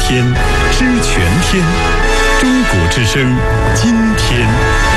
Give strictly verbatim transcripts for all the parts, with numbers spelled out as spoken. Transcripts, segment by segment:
天，知全天。中国之声，今天。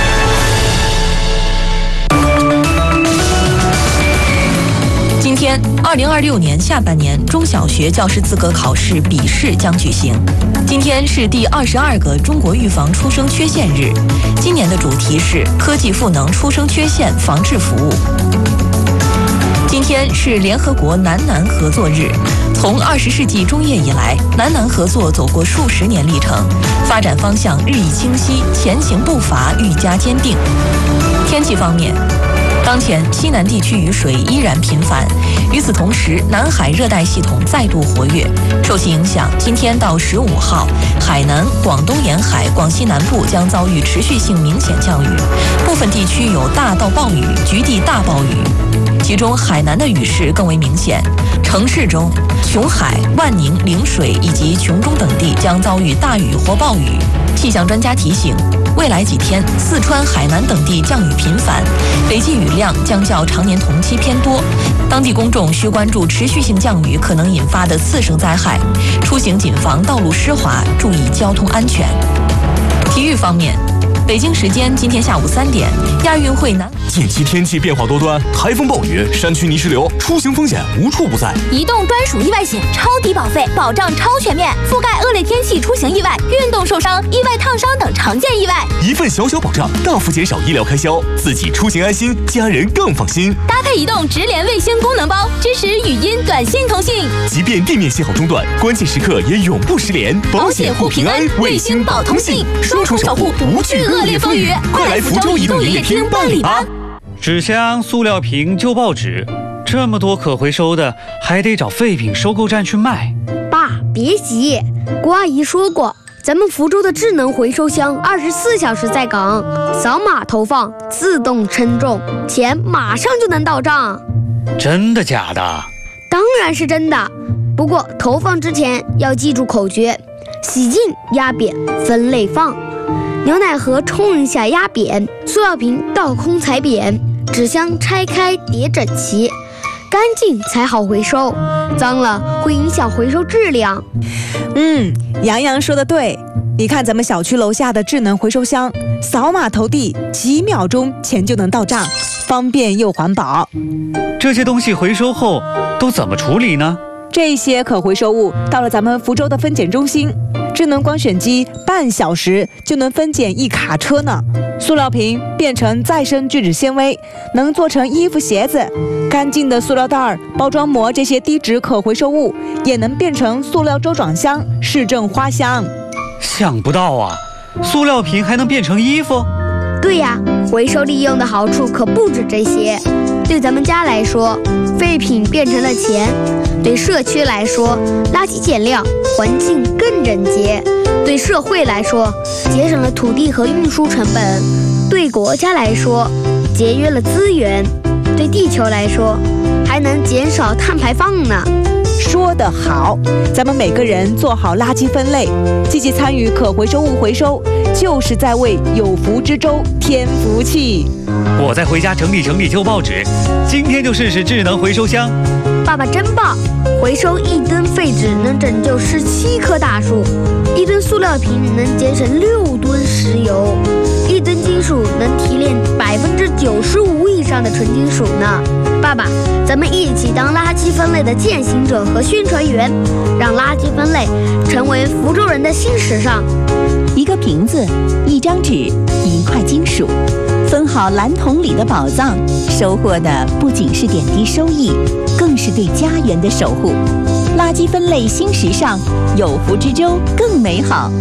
今天，二零二六年下半年中小学教师资格考试笔试将举行。今天是第二十二个中国预防出生缺陷日，今年的主题是科技赋能出生缺陷防治服务。今天是联合国南南合作日。从二十世纪中叶以来，南南合作走过数十年历程，发展方向日益清晰，前行步伐愈加坚定。天气方面，当前西南地区雨水依然频繁，与此同时，南海热带系统再度活跃。受其影响，今天到十五号，海南、广东沿海、广西南部将遭遇持续性明显降雨，部分地区有大到暴雨，局地大暴雨。其中海南的雨势更为明显，城市中琼海、万宁、陵水以及琼中等地将遭遇大雨或暴雨。气象专家提醒，未来几天四川、海南等地降雨频繁，累计雨量将较常年同期偏多，当地公众需关注持续性降雨可能引发的次生灾害，出行谨防道路湿滑，注意交通安全。体育方面，北京时间今天下午三点，亚运会男。 近期天气变化多端，台风暴雨、山区泥石流，出行风险无处不在。 移动专属意外险，超低保费，保障超全面，覆盖恶劣天气出行意外、运动受伤、意外烫伤等常见意外。 一份小小保障，大幅减少医疗开销，自己出行安心，家人更放心。 搭配移动直连卫星功能包，支持语音、短信通信。 即便地面信号中断，关键时刻也永不失联。 保险护平安，卫星保通信，双重守护，不惧恶劣风雨。快来福州移动营业厅办理吧！ 纸箱、塑料瓶、旧报纸，这么多可回收的，还得找废品收购站去卖。 爸，别急，郭阿姨说过，咱们福州的智能回收箱二十四小时在岗，扫码投放，自动称重，钱马上就能到账。 真的假的？ 当然是真的，不过投放之前要记住口诀：洗净、压扁、分类放。牛奶盒冲一下压扁，塑料瓶倒空踩扁，纸箱拆开叠整齐，干净才好回收，脏了会影响回收质量。 嗯，杨洋说的对，你看咱们小区楼下的智能回收箱，扫码投递，几秒钟钱就能到账，方便又环保。 这些东西回收后都怎么处理呢？ 这些可回收物到了咱们福州的分拣中心，智能光选机半小时就能分拣一卡车呢。塑料瓶变成再生聚酯纤维，能做成衣服鞋子；干净的塑料袋、包装膜这些低值可回收物也能变成塑料周转箱、市政花箱。 想不到啊，塑料瓶还能变成衣服？ 对呀，回收利用的好处可不止这些。对咱们家来说，废品变成了钱；对社区来说，垃圾减量，环境更整洁；对社会来说，节省了土地和运输成本；对国家来说，节约了资源；对地球来说，还能减少碳排放呢。 说得好，咱们每个人做好垃圾分类，积极参与可回收物回收，就是在为有福之州添福气。 我再回家整理整理旧报纸，今天就试试智能回收箱。 爸爸真棒，回收一吨废纸能拯救十七棵大树，一吨塑料瓶能节省六吨石油，一吨金属能提炼百分之九十五以上的纯金属呢。爸爸，咱们一起当垃圾分类的践行者和宣传员，让垃圾分类成为福州人的新时尚。 一个瓶子，一张纸，一块金属，分好蓝桶里的宝藏，收获的不仅是点滴收益，更是对家园的守护。垃圾分类新时尚，有福之州更美好。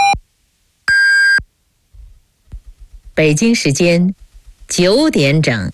北京时间九点整。